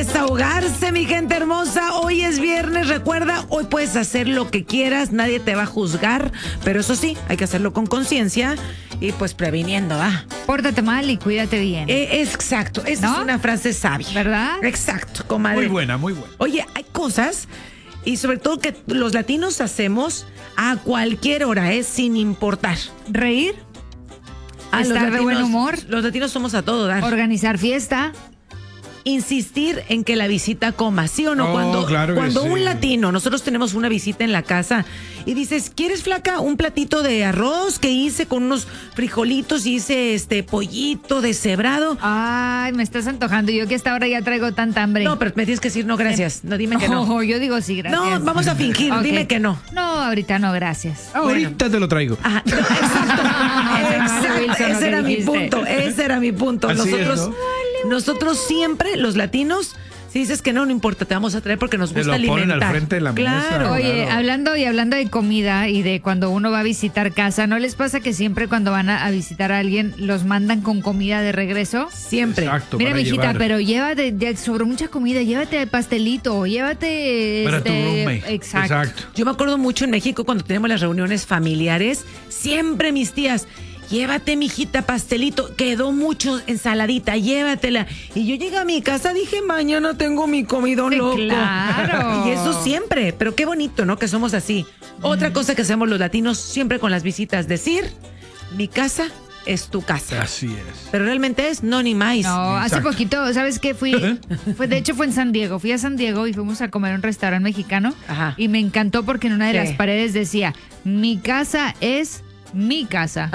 desahogarse, mi gente hermosa. Hoy es viernes, recuerda, hoy puedes hacer lo que quieras, nadie te va a juzgar, pero eso sí, hay que hacerlo con conciencia y pues previniendo, ¿va? Pórtate mal y cuídate bien. Exacto, esa es una frase sabia. ¿Verdad? Exacto, comadre. Muy buena, muy buena. Oye, hay cosas, y sobre todo que los latinos hacemos a cualquier hora, sin importar. Reír, Los estar de buen humor, Los latinos somos a todo dar. organizar fiesta. Insistir en que la visita coma, ¿sí o no? Claro que cuando sí. un latino, nosotros tenemos una visita en la casa y dices, ¿quieres, flaca, un platito de arroz que hice con unos frijolitos y hice pollito deshebrado? Ay, me estás antojando. Yo que a esta hora ya traigo tanta hambre. No, pero me tienes que decir no, gracias. No, dime que no. No, yo digo sí, gracias. No, vamos a fingir, Ok. dime que no. No, ahorita no, gracias. Ahorita te lo traigo. Ajá, no, exacto, Wilson, lo ese que era mi dijiste. punto, ese era mi punto. Así es, Nosotros siempre, los latinos, si dices que no importa, te vamos a traer porque nos Te gusta lo ponen alimentar. al frente de la mesa. Claro. Oye, Claro. hablando de comida y de cuando uno va a visitar casa, ¿no les pasa que siempre cuando van a visitar a alguien los mandan con comida de regreso? Siempre. Exacto, Mira, para mijita, llevar. pero llévate, ya sobró mucha comida, llévate pastelito, llévate... Para tu roommate. Exacto. Yo me acuerdo mucho en México cuando teníamos las reuniones familiares, siempre mis tías, llévate, mijita, pastelito, quedó mucho ensaladita, llévatela. Y yo llegué a mi casa, dije, mañana tengo mi comidón Sí, loco. claro. Y eso siempre, pero qué bonito, ¿no? Que somos así. Otra cosa que hacemos los latinos siempre con las visitas, decir, mi casa es tu casa. Así es. Pero realmente es no ni más. No, hace Exacto. poquito, ¿sabes qué? De hecho fue en San Diego. Fui a San Diego y fuimos a comer a un restaurante mexicano. Ajá. Y me encantó porque en una de ¿Qué? las paredes decía, mi casa es mi casa.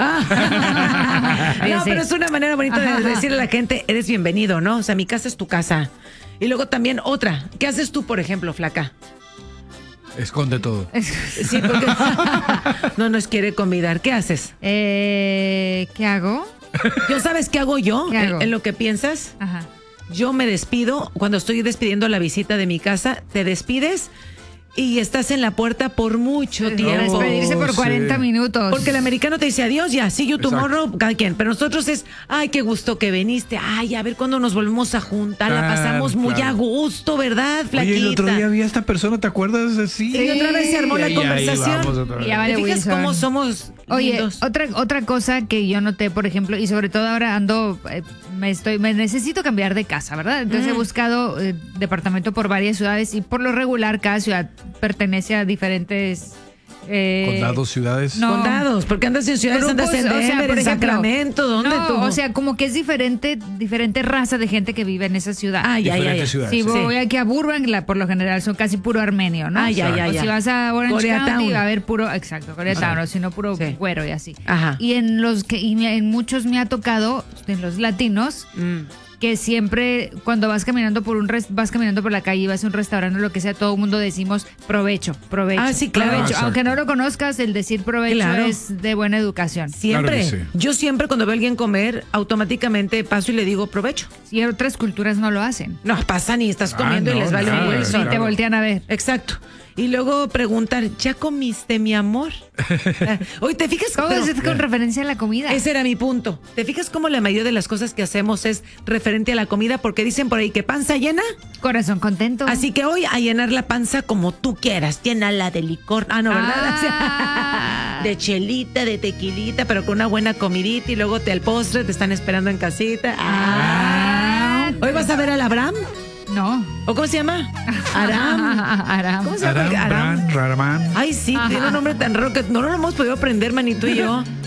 No, pero es una manera bonita Ajá. de decirle a la gente, eres bienvenido, ¿no? O sea, mi casa es tu casa. Y luego también otra, ¿qué haces tú, por ejemplo, flaca? Esconde todo. Sí, porque no nos quiere convidar. ¿Qué haces? ¿Qué hago? ¿Yo sabes qué hago yo? ¿Qué hago? En lo que piensas. Ajá. Yo me despido, cuando estoy despidiendo la visita de mi casa, te despides y estás en la puerta por mucho tiempo. Despedirse por sí. 40 minutos. Porque el americano te dice adiós, ya, see you Exacto. tomorrow, cada quien. Pero nosotros es, ay, qué gusto que viniste. Ay, a ver cuándo nos volvemos a juntar. La pasamos muy Claro. a gusto, ¿verdad, flaquita? Oye, el otro día vi a esta persona, ¿te acuerdas? Sí. Y otra vez se armó la Y ahí conversación. vamos otra vez. Ya vale, ¿Te fijas Wilson. cómo somos Oye, lindos? otra cosa que yo noté, por ejemplo, y sobre todo ahora ando, me necesito cambiar de casa, ¿verdad? Entonces he buscado departamento por varias ciudades y por lo regular cada ciudad pertenece a diferentes Condados, ciudades. No. Condados, porque andas en ciudades, andas en o sea, Denver, por en ejemplo, Sacramento, ¿dónde no, tú? o sea, como que es diferente raza de gente que vive en esa ciudad. Ah, ya, ya, ya. Diferentes ciudades. Si Sí. voy aquí a Burbank, por lo general son casi puro armenio, ¿no? Ah, ya, ya, O ya. si vas a Orange Koreatown. County va a haber puro, exacto, Koreatown, o si no puro Sí. güero y así. Ajá. Y en muchos me ha tocado, en los latinos, que siempre cuando vas caminando vas caminando por la calle y vas a un restaurante o lo que sea, todo el mundo decimos provecho. Ah, sí, claro. Provecho. Exacto. Aunque no lo conozcas, el decir provecho Claro. es de buena educación. Siempre. Claro que sí. Yo siempre cuando veo a alguien comer, automáticamente paso y le digo provecho. Y otras culturas no lo hacen. No, pasan y estás comiendo y no, les vale nada, un hueso. Y te claro. voltean a ver. Exacto. Y luego preguntar, ¿ya comiste, mi amor? Oye, ¿te fijas? Todo Pero- es con referencia a la comida. ese era mi punto. ¿Te fijas cómo la mayoría de las cosas que hacemos es referente a la comida? Porque dicen por ahí que panza llena. Corazón contento. Así que hoy a llenar la panza como tú quieras. Llénala de licor. Ah, no, ¿verdad? Ah. De chelita, de tequilita, pero con una buena comidita y luego al postre te están esperando en casita. Ah. ¿Hoy vas a ver al Abraham? No. ¿O cómo se llama? Aram. ¿Cómo se llama? Aram, Bran, Raramán. Ay, sí, tiene un nombre tan raro que no lo hemos podido aprender, manito y yo.